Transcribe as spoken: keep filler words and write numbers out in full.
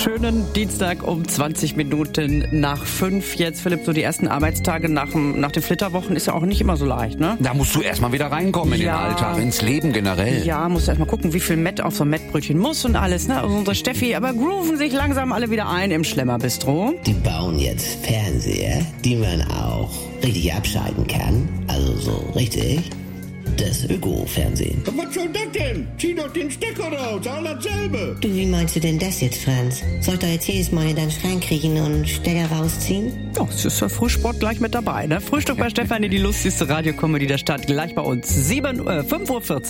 schönen Dienstag um zwanzig Minuten nach fünf. Jetzt, Philipp, so die ersten Arbeitstage nach, dem, nach den Flitterwochen ist ja auch nicht immer so leicht, ne? Da musst du erstmal wieder reinkommen in Ja. den Alltag, ins Leben generell. Ja, musst du erstmal gucken, wie viel Mett auf so ein Mettbrötchen muss und alles, ne? Also unsere Steffi, aber grooven sich langsam alle wieder ein im Schlemmerbistro. Die bauen jetzt Fernseher, die man auch richtig abschalten kann. Also so richtig. Das Öko-Fernsehen. Was soll das denn? Zieh doch den Stecker raus, all dasselbe. Du, wie meinst du denn das jetzt, Franz? Soll ich da jetzt jedes Mal in deinen Schrank kriechen und Stecker rausziehen? Ja, es ist der Frühsport gleich mit dabei, ne? Frühstück bei Stefanie, die lustigste Radiocomedy der Stadt, gleich bei uns. sieben, äh, fünf Uhr vierzig.